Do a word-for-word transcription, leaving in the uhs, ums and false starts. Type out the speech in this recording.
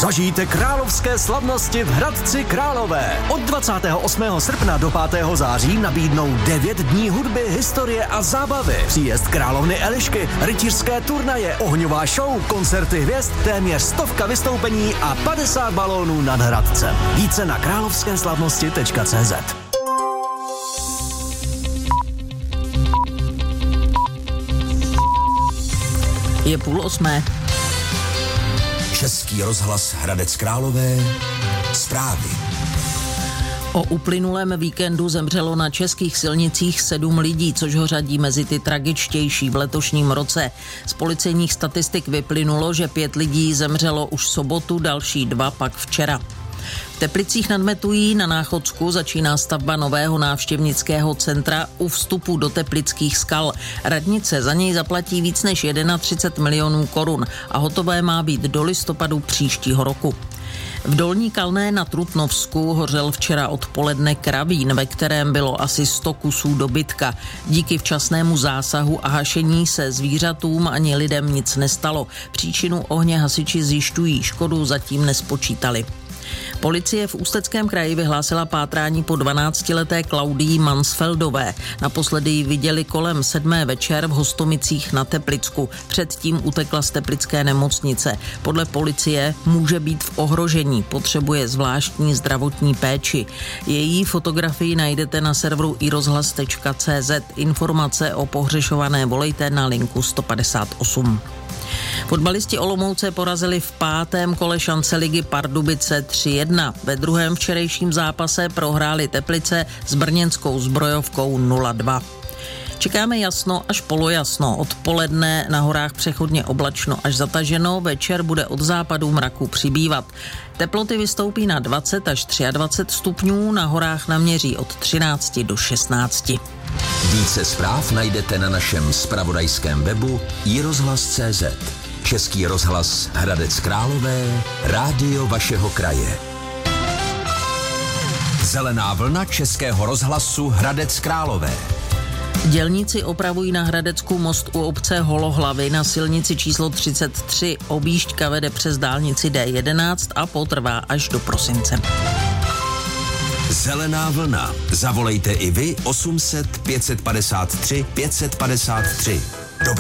Zažijte královské slavnosti v Hradci Králové. Od dvacátého osmého srpna do pátého září nabídnou devět dní hudby, historie a zábavy. Příjezd královny Elišky, rytířské turnaje, ohňová show, koncerty hvězd, téměř stovka vystoupení a padesát balónů nad Hradcem. Více na královské slavnosti tečka cé zet. Je půl osmé. Český rozhlas Hradec Králové. Zprávy. O uplynulém víkendu zemřelo na českých silnicích sedm lidí, což ho řadí mezi ty tragičtější v letošním roce. Z policejních statistik vyplynulo, že pět lidí zemřelo už v sobotu, další dva pak včera. V Teplicích nad Metují na Náchodsku začíná stavba nového návštěvnického centra u vstupu do Teplických skal. Radnice za něj zaplatí víc než třicet jedna milionů korun a hotové má být do listopadu příštího roku. V Dolní Kalné na Trutnovsku hořel včera odpoledne kravín, ve kterém bylo asi sto kusů dobytka. Díky včasnému zásahu a hašení se zvířatům ani lidem nic nestalo. Příčinu ohně hasiči zjišťují, škodu zatím nespočítali. Policie v Ústeckém kraji vyhlásila pátrání po dvanáctileté Klaudii Mansfeldové. Naposledy ji viděli kolem sedmé večer v Hostomicích na Teplicku. Předtím utekla z teplické nemocnice. Podle policie může být v ohrožení, potřebuje zvláštní zdravotní péči. Její fotografii najdete na serveru i rozhlas tečka cé zet. Informace o pohřešované volejte na linku sto padesát osm. Fotbalisti Olomouce porazili v pátém kole šance ligy Pardubice tři jedna. Ve druhém včerejším zápase prohráli Teplice s brněnskou Zbrojovkou nula dva. Čekáme jasno až polojasno. Odpoledne na horách přechodně oblačno až zataženo, večer bude od západu mraku přibývat. Teploty vystoupí na dvacet až dvacet tři stupňů, na horách naměří od třinácti do šestnácti. Více zpráv najdete na našem zpravodajském webu i rozhlas tečka cé zet. Český rozhlas Hradec Králové, rádio vašeho kraje. Zelená vlna Českého rozhlasu Hradec Králové. Dělníci opravují na Hradecku most u obce Holohlavy na silnici číslo třicet tři. Objížďka vede přes dálnici dé jedenáct a potrvá až do prosince. Zelená vlna. Zavolejte i vy osm set pět set padesát tři pět set padesát tři.